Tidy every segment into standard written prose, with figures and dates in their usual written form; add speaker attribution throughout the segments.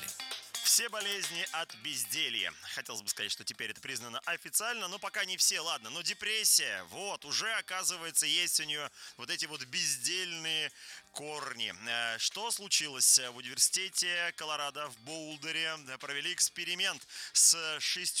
Speaker 1: Все болезни от безделья. Хотелось бы сказать, что теперь это признано официально, но пока не все, ладно. Но депрессия, вот, уже оказывается, есть у нее вот эти вот бездельные корни. Что случилось? В университете Колорадо в Боулдере провели эксперимент с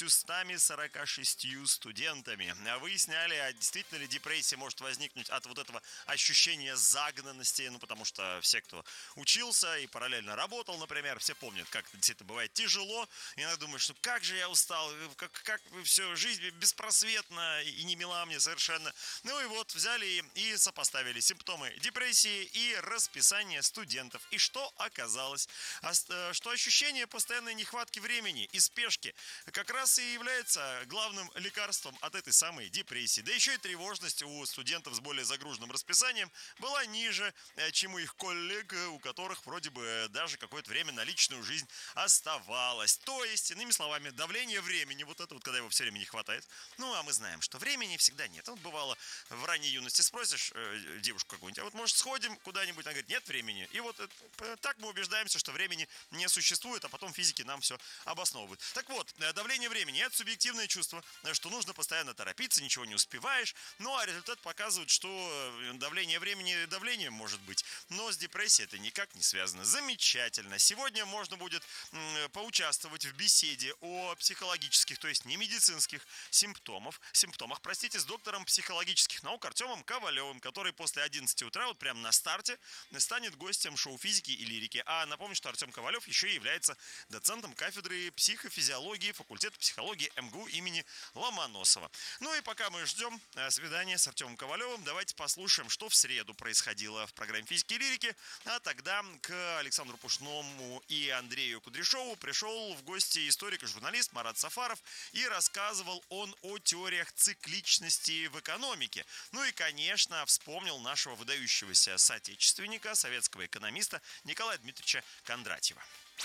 Speaker 1: 646 студентами. Выясняли, а действительно ли депрессия может возникнуть от вот этого ощущения загнанности, ну, потому что все, кто учился и параллельно работал, например, все помнят, как это действительно бывает тяжело. Иногда думаешь, ну как же я устал, как все, жизнь беспросветна и не мила мне совершенно. Ну и вот взяли и сопоставили симптомы депрессии и расписание студентов. И что оказалось? Что ощущение постоянной нехватки времени и спешки как раз и является главным лекарством от этой самой депрессии. Да еще и тревожность у студентов с более загруженным расписанием была ниже, чем у их коллег, у которых вроде бы даже какое-то время на личную жизнь оставалось. То есть, иными словами, давление времени, вот это вот, когда его все время не хватает. Ну, а мы знаем, что времени всегда нет. Вот бывало в ранней юности спросишь девушку какую-нибудь, а вот может сходим куда-нибудь? Она говорит, нет времени. И вот так мы убеждаемся, что времени не существует, а потом физики нам все обосновывают. Так вот, давление времени – это субъективное чувство, что нужно постоянно торопиться, ничего не успеваешь. Ну, а результат показывает, что давление времени давлением может быть, но с депрессией это никак не связано. Замечательно. Сегодня можно будет поучаствовать в беседе о психологических, то есть не медицинских симптомах, простите, с доктором психологических наук Артемом Ковалевым, который после 11 утра, вот прямо на старте, станет гостем шоу физики и лирики. А напомню, что Артем Ковалев еще и является доцентом кафедры психофизиологии факультета психологии МГУ имени Ломоносова. Ну и пока мы ждем свидания с Артемом Ковалевым, давайте послушаем, что в среду происходило в программе физики и лирики. А тогда к Александру Пушному и Андрею Кудряшову пришел в гости историк и журналист Марат Сафаров, и рассказывал он о теориях цикличности в экономике. Ну и, конечно, вспомнил нашего выдающегося соотечественника, советского экономиста Николая Дмитриевича Кондратьева.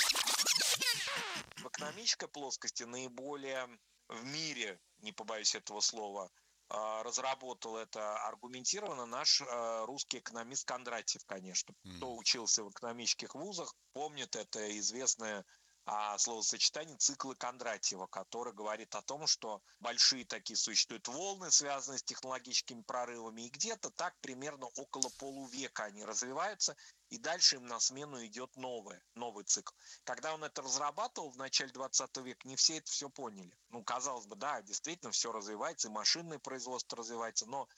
Speaker 2: В экономической плоскости наиболее в мире, не побоюсь этого слова, разработал это аргументированно наш русский экономист Кондратьев, конечно. Кто учился в экономических вузах, помнит это известное словосочетание циклы Кондратьева, который говорит о том, что большие такие существуют волны, связанные с технологическими прорывами, и где-то так примерно около полувека они развиваются, и дальше им на смену идет новый цикл. Когда он это разрабатывал в начале 20 века, не все это все поняли. Ну, казалось бы, да, действительно все развивается, и машинное производство развивается, но